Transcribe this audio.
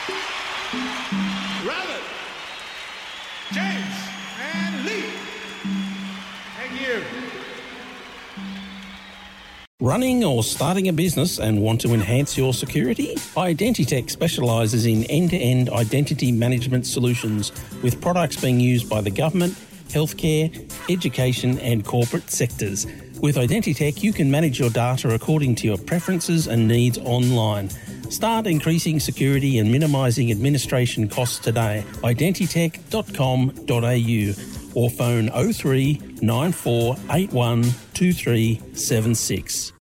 Robert, James, and Lee. Thank you. Running or starting a business and want to enhance your security? Identitech specialises in end-to-end identity management solutions with products being used by the government, healthcare, education and corporate sectors. With Identitech, you can manage your data according to your preferences and needs online. Start increasing security and minimising administration costs today. Identitech.com.au or phone 03 9481 2376.